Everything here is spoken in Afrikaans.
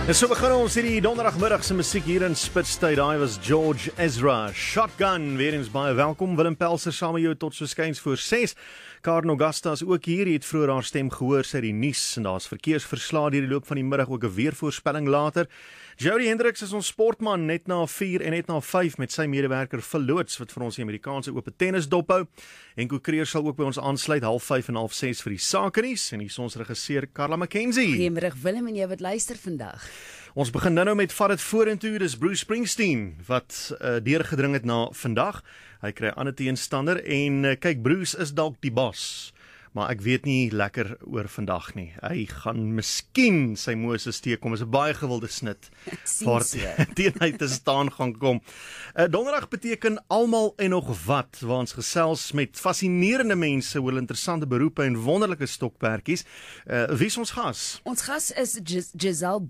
En so begin ons hierdie donderdagmiddag se musiek hier in Spitstyd. Daai was George Ezra, Shotgun. Weer eens baie welkom. Willem Pelser saam met jou tot so skuins voor 6. Karen Augusta is ook hier. Jy het vroeër haar stem gehoor sy die nuus en daar's verkeersverslae deur die loop van die middag, ook 'n weervoorspelling later. Jody Hendricks is ons sportman net na 4 en net na 5 met sy medewerker Verloots wat vir ons die Amerikaanse ope tennis dophou. Enko Kreer sal ook by ons aansluit 5:30 en 5:30 vir die sakenuus en hier is ons regisseur Karla McKenzie. Goeiemiddag Willem en jy wat luister vandag. Ons begin nou met vat dit vorentoe. Dis Bruce Springsteen wat deurgedring het na vandag. Hy kry 'n ander teenstander en kyk, Bruce is dalk die bos. Maar ek weet nie lekker oor vandag nie. Hy gaan miskien sy Moses teekom. Is 'n baie gewilde snit waar teen hy te staan gaan kom. Donderdag beteken almal en nog wat, waar ons gesels met fascinerende mense oor interessante beroepe en wonderlike stokperdjies. Wie is ons gas? Ons gas is Giselle